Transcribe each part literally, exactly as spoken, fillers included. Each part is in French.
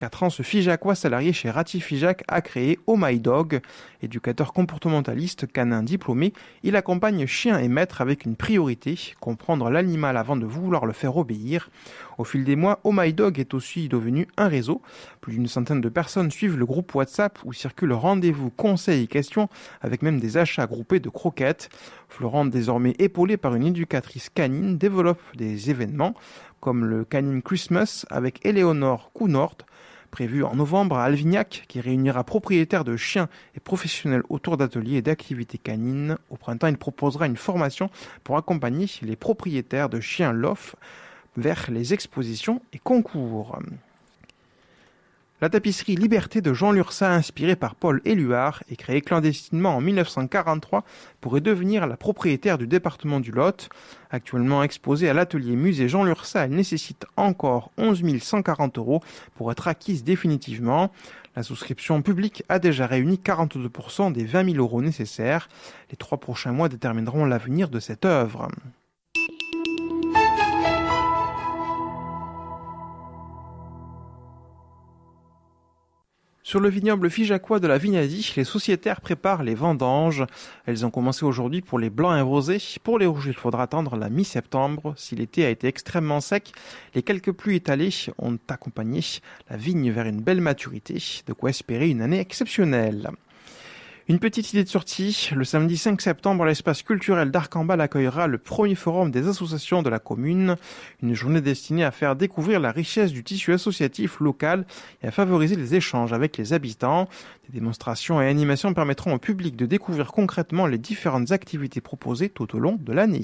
quatre ans, ce Figeacois salarié chez Rati Figeac a créé Oh My Dog. Éducateur comportementaliste, canin diplômé, il accompagne chiens et maîtres avec une priorité, comprendre l'animal avant de vouloir le faire obéir. Au fil des mois, Oh My Dog est aussi devenu un réseau. Plus d'une centaine de personnes suivent le groupe WhatsApp où circulent rendez-vous, conseils et questions, avec même des achats groupés de croquettes. Florent, désormais épaulée par une éducatrice canine, développe des événements comme le Canine Christmas avec Éléonore Counort, prévu en novembre à Alvignac, qui réunira propriétaires de chiens et professionnels autour d'ateliers et d'activités canines. Au printemps, il proposera une formation pour accompagner les propriétaires de chiens L O F vers les expositions et concours. La tapisserie Liberté de Jean Lurçat, inspirée par Paul Éluard et créée clandestinement en mille neuf cent quarante-trois, pourrait devenir la propriétaire du département du Lot. Actuellement exposée à l'atelier musée Jean Lurçat, elle nécessite encore onze mille cent quarante euros pour être acquise définitivement. La souscription publique a déjà réuni quarante-deux pour cent des vingt mille euros nécessaires. Les trois prochains mois détermineront l'avenir de cette œuvre. Sur le vignoble figeacois de la Vignadie, les sociétaires préparent les vendanges. Elles ont commencé aujourd'hui pour les blancs et rosés. Pour les rouges, il faudra attendre la mi-septembre. Si l'été a été extrêmement sec, les quelques pluies étalées ont accompagné la vigne vers une belle maturité. De quoi espérer une année exceptionnelle. Une petite idée de sortie, le samedi cinq septembre, l'espace culturel d'Arcambal accueillera le premier forum des associations de la commune, une journée destinée à faire découvrir la richesse du tissu associatif local et à favoriser les échanges avec les habitants. Des démonstrations et animations permettront au public de découvrir concrètement les différentes activités proposées tout au long de l'année.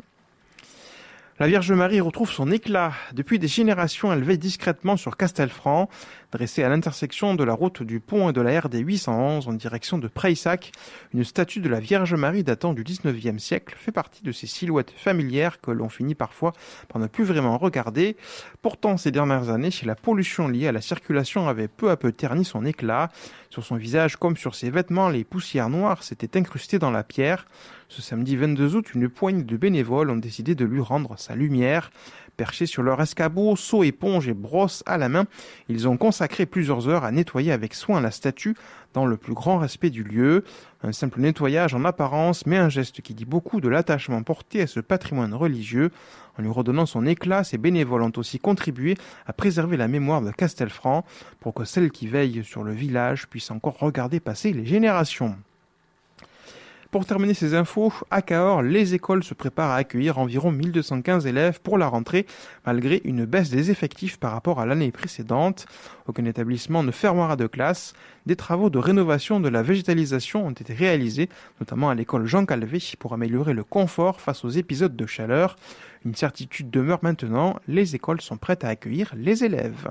La Vierge Marie retrouve son éclat. Depuis des générations, elle veille discrètement sur Castelfranc, dressée à l'intersection de la route du Pont et de la R D huit cent onze en direction de Prayssac. Une statue de la Vierge Marie datant du dix-neuvième siècle fait partie de ces silhouettes familières que l'on finit parfois par ne plus vraiment regarder. Pourtant, ces dernières années, la pollution liée à la circulation avait peu à peu terni son éclat. Sur son visage comme sur ses vêtements, les poussières noires s'étaient incrustées dans la pierre. Ce samedi vingt-deux août, une poignée de bénévoles ont décidé de lui rendre sa lumière. Perchés sur leur escabeau, seaux, éponges et brosses à la main, ils ont consacré plusieurs heures à nettoyer avec soin la statue dans le plus grand respect du lieu. Un simple nettoyage en apparence, mais un geste qui dit beaucoup de l'attachement porté à ce patrimoine religieux. En lui redonnant son éclat, ces bénévoles ont aussi contribué à préserver la mémoire de Castelfranc pour que celles qui veillent sur le village puissent encore regarder passer les générations. Pour terminer ces infos, à Cahors, les écoles se préparent à accueillir environ mille deux cent quinze élèves pour la rentrée, malgré une baisse des effectifs par rapport à l'année précédente. Aucun établissement ne fermera de classe. Des travaux de rénovation de la végétalisation ont été réalisés, notamment à l'école Jean Calvé, pour améliorer le confort face aux épisodes de chaleur. Une certitude demeure maintenant, les écoles sont prêtes à accueillir les élèves.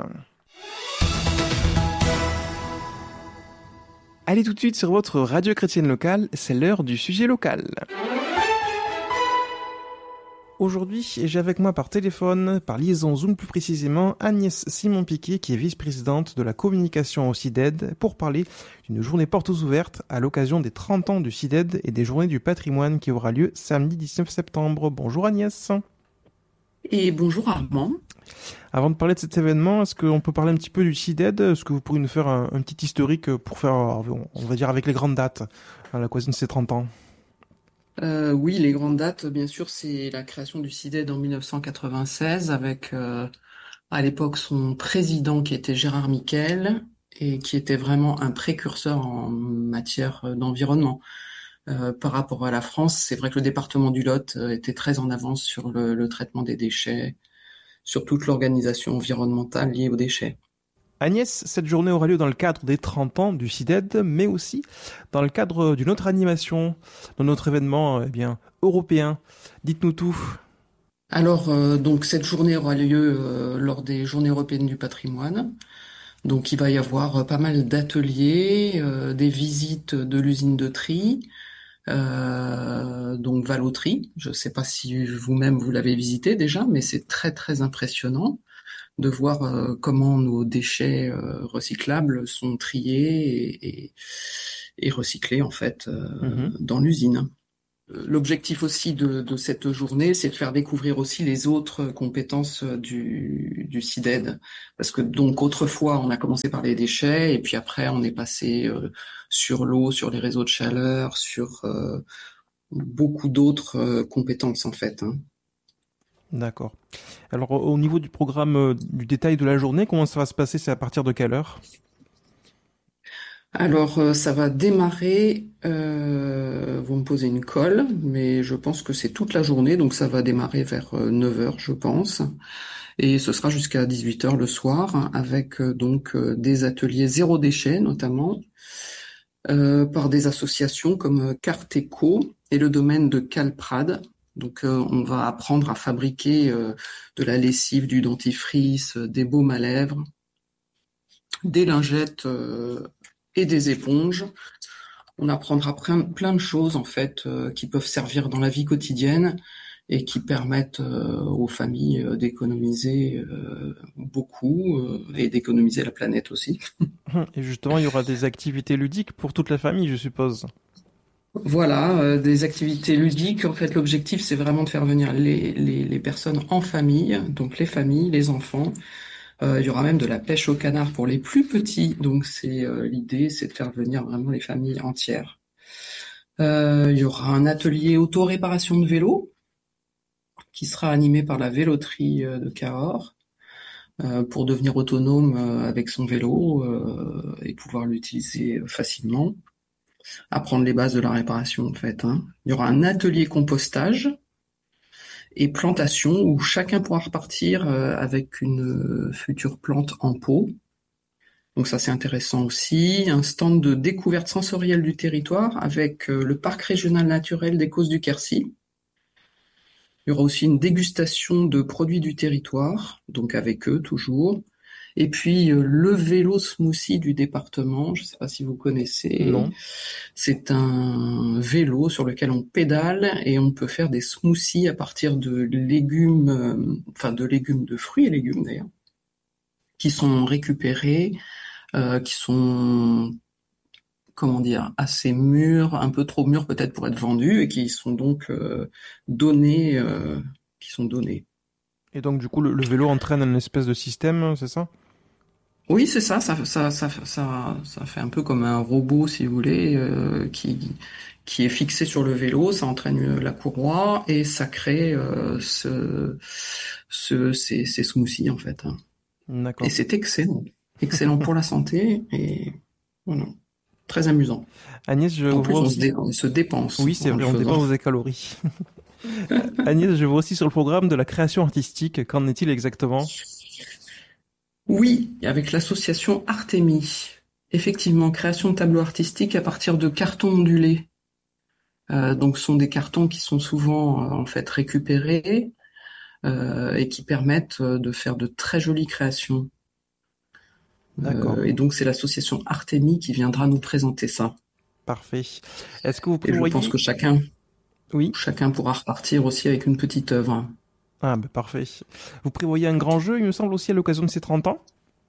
Allez tout de suite sur votre radio chrétienne locale, c'est l'heure du sujet local. Aujourd'hui, j'ai avec moi par téléphone, par liaison Zoom plus précisément, Agnès Simon-Piquet, qui est vice-présidente de la communication au C I D E D, pour parler d'une journée portes ouvertes à l'occasion des trente ans du C I D E D et des journées du patrimoine qui aura lieu samedi dix-neuf septembre. Bonjour Agnès. Et bonjour Armand. Avant de parler de cet événement, est-ce qu'on peut parler un petit peu du C I D E D ? Est-ce que vous pourriez nous faire un, un petit historique pour faire, on va dire, avec les grandes dates à l'occasion de ces trente ans ? Euh, oui, les grandes dates, bien sûr, c'est la création du C I D E D en mille neuf cent quatre-vingt-seize avec euh, à l'époque son président qui était Gérard Miquel et qui était vraiment un précurseur en matière d'environnement. Euh, par rapport à la France, c'est vrai que le département du Lot euh, était très en avance sur le, le traitement des déchets, sur toute l'organisation environnementale liée aux déchets. Agnès, cette journée aura lieu dans le cadre des trente ans du C I D E D, mais aussi dans le cadre d'une autre animation, de notre événement eh bien, européen. Dites-nous tout. Alors, euh, donc cette journée aura lieu euh, lors des Journées européennes du patrimoine. Donc, il va y avoir euh, pas mal d'ateliers, euh, des visites de l'usine de tri, euh, donc Valoterie. Je ne sais pas si vous-même vous l'avez visité déjà, mais c'est très très impressionnant de voir euh, comment nos déchets euh, recyclables sont triés et, et, et recyclés en fait euh, mmh. dans l'usine. l'objectif aussi de, de cette journée, c'est de faire découvrir aussi les autres compétences du, du C I D E D. Parce que donc autrefois, on a commencé par les déchets et puis après, on est passé euh, sur l'eau, sur les réseaux de chaleur, sur euh, beaucoup d'autres euh, compétences en fait, hein. D'accord. Alors, au au niveau du programme, euh, du détail de la journée, comment ça va se passer? C'est à partir de quelle heure? Alors, euh, ça va démarrer, euh, vous me posez une colle, mais je pense que c'est toute la journée, donc ça va démarrer vers euh, neuf heures, je pense, et ce sera jusqu'à dix-huit heures le soir, hein, avec euh, donc euh, des ateliers zéro déchet notamment, euh, par des associations comme euh, Carteco et le domaine de Calprade. Donc, euh, on va apprendre à fabriquer euh, de la lessive, du dentifrice, euh, des baumes à lèvres, des lingettes euh, et des éponges. On apprendra plein, plein de choses en fait euh, qui peuvent servir dans la vie quotidienne et qui permettent euh, aux familles euh, d'économiser euh, beaucoup euh, et d'économiser la planète aussi. Hum, Et justement, il y aura des activités ludiques pour toute la famille, je suppose. Voilà, euh, des activités ludiques. En fait, l'objectif, c'est vraiment de faire venir les, les, les personnes en famille, donc les familles, les enfants. Euh, il y aura même de la pêche au canard pour les plus petits. Donc, c'est euh, l'idée, c'est de faire venir vraiment les familles entières. Euh, il y aura un atelier auto-réparation de vélo qui sera animé par la véloterie euh, de Cahors euh, pour devenir autonome euh, avec son vélo euh, et pouvoir l'utiliser facilement. Apprendre les bases de la réparation en fait, hein. Il y aura un atelier compostage et plantation où chacun pourra repartir euh, avec une euh, future plante en pot. Donc ça c'est intéressant aussi. Un stand de découverte sensorielle du territoire avec euh, le parc régional naturel des Causses du Quercy. Il y aura aussi une dégustation de produits du territoire, donc avec eux toujours. Et puis euh, le vélo smoothie du département, je ne sais pas si vous connaissez. Non. C'est un vélo sur lequel on pédale et on peut faire des smoothies à partir de légumes, euh, enfin de légumes, de fruits et légumes d'ailleurs, qui sont récupérés, euh, qui sont, comment dire, assez mûrs, un peu trop mûrs peut-être pour être vendus et qui sont donc euh, donnés, euh, qui sont donnés. Et donc, du coup, le, le vélo entraîne une espèce de système, c'est ça? Oui, c'est ça, ça, ça, ça, ça, ça fait un peu comme un robot, si vous voulez, euh, qui, qui est fixé sur le vélo, ça entraîne la courroie et ça crée euh, ce, ce, ces, ces smoothies, en fait, hein. Et D'accord. c'est excellent, excellent pour la santé et voilà, très amusant. Agnès, je En vois plus, on se, aussi... dé- on se dépense Oui, c'est en le vrai, on faisant. dépense des calories. Agnès, je vois aussi sur le programme de la création artistique. Qu'en est-il exactement? Oui, avec l'association Artémis. Effectivement, création de tableaux artistiques à partir de cartons ondulés. Euh, donc, ce sont des cartons qui sont souvent euh, en fait récupérés euh, et qui permettent euh, de faire de très jolies créations. D'accord. Euh, et donc, c'est l'association Artémis qui viendra nous présenter ça. Parfait. Est-ce que vous Et je pense prévoyez... que chacun, Oui. chacun pourra repartir aussi avec une petite œuvre. Ah, bah parfait. Vous prévoyez un grand jeu, il me semble, aussi à l'occasion de ces trente ans?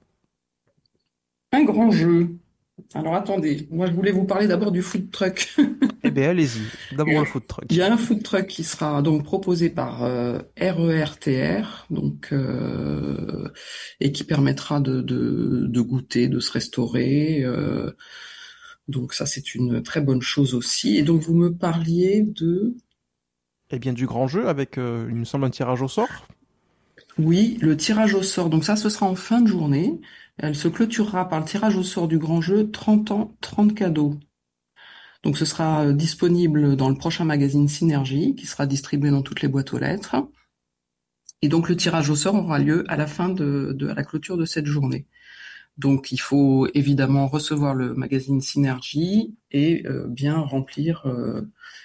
Un grand jeu. Alors attendez, moi je voulais vous parler d'abord du food truck. Eh bien, allez-y. Il y D'abord a le food il y truck. a un food truck qui sera donc proposé par euh, R E R T R, donc euh, et qui permettra de, de, de goûter, de se restaurer. Euh, donc ça c'est une très bonne chose aussi. Et donc vous me parliez de, Eh bien, du grand jeu avec, euh, il me semble, un tirage au sort. oui, le tirage au sort. Donc ça ce sera en fin de journée. Elle se clôturera par le tirage au sort du grand jeu trente ans, trente cadeaux. Donc ce sera euh, disponible dans le prochain magazine Synergie, qui sera distribué dans toutes les boîtes aux lettres. Et donc le tirage au sort aura lieu à la fin de, de à la clôture de cette journée. Donc il faut évidemment recevoir le magazine Synergie et euh, bien remplir euh,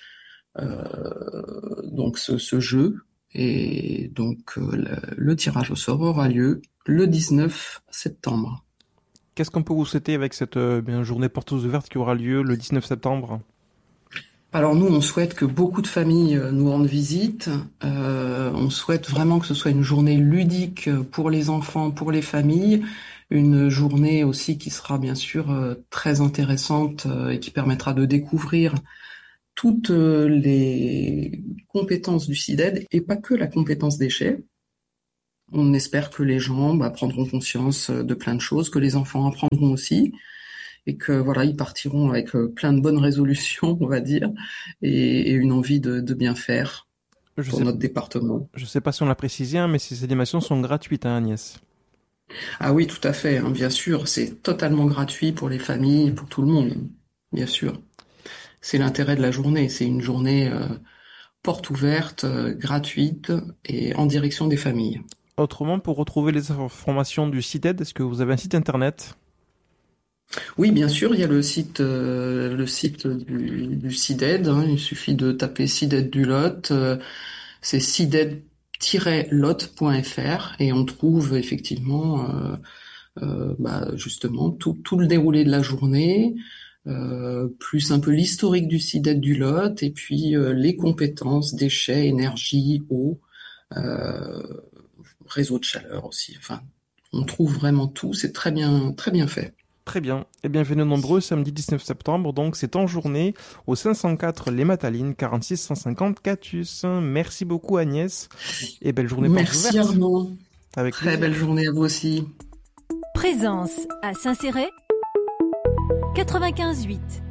euh, donc ce, ce jeu. Et donc euh, le, le tirage au sort aura lieu le dix-neuf septembre. Qu'est-ce qu'on peut vous souhaiter avec cette euh, bien, journée portes ouvertes qui aura lieu le dix-neuf septembre? Alors nous, on souhaite que beaucoup de familles euh, nous rendent visite. Euh, on souhaite vraiment que ce soit une journée ludique pour les enfants, pour les familles, une journée aussi qui sera bien sûr euh, très intéressante euh, et qui permettra de découvrir toutes les compétences du C I D E D et pas que la compétence déchets. On espère que les gens bah, prendront conscience de plein de choses, que les enfants apprendront aussi, et que voilà, ils partiront avec plein de bonnes résolutions, on va dire, et, et une envie de, de bien faire Je pour sais, notre département. je sais pas si on l'a précisé, hein, mais ces animations sont gratuites, hein, Agnès. Ah oui, tout à fait, hein, bien sûr, c'est totalement gratuit pour les familles, pour tout le monde, bien sûr. C'est l'intérêt de la journée, c'est une journée euh, porte ouverte, euh, gratuite et en direction des familles. Autrement, pour retrouver les informations du C I D E D, est-ce que vous avez un site internet? Oui, bien sûr, il y a le site, euh, le site du, du C I D E D, hein, il suffit de taper C I D E D du Lot, euh, c'est C I D E D tiret lot point F R et on trouve effectivement euh, euh, bah, justement tout, tout le déroulé de la journée, euh, plus un peu l'historique du C I D E D du Lot et puis euh, les compétences, déchets, énergie, eau, euh, réseau de chaleur aussi. Enfin, on trouve vraiment tout, c'est très bien, très bien fait. Très bien. Et bienvenue nombreux, samedi dix-neuf septembre, donc c'est en journée, au cinq cent quatre Les Matalines, quarante-six cent cinquante Catus. Merci beaucoup Agnès, et belle journée porte Merci ouverte. Arnaud. Avec Très plaisir. belle journée à vous aussi. Présence à Saint-Céré quatre-vingt-quinze huit.